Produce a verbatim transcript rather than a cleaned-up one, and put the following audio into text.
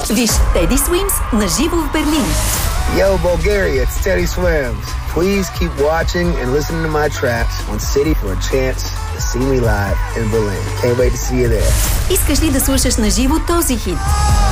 Виж Teddy Swims на живо в Берлин. Yo, Bulgaria, it's Teddy Swims. Please keep watching and listening to my tracks on City for a chance to see me live in Berlin. Can't wait to see you there. Искаш ли да слушаш на живо този хит?